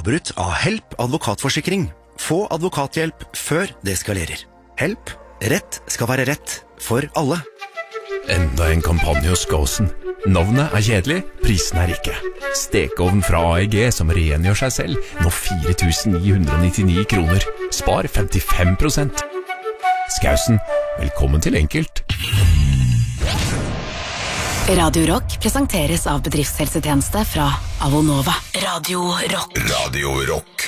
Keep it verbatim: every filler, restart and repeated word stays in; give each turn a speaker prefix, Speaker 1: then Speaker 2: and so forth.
Speaker 1: avbrutt av Help advokatforsikring. Få advokathjelp før det eskalerer. Help. Rett skal være rett for alle.
Speaker 2: Enda en kampanje hos Gåsen. Navnet er kjedelig, prisen er ikke. Stekeovn fra A E G som rengjør seg selv, nå fire tusen ni hundre nittini kroner. Spar femtifem prosent. Skausen, velkommen til enkelt.
Speaker 3: Radio Rock presenteres av bedriftshelsetjeneste fra Avonova. Radio Rock.
Speaker 4: Radio Rock.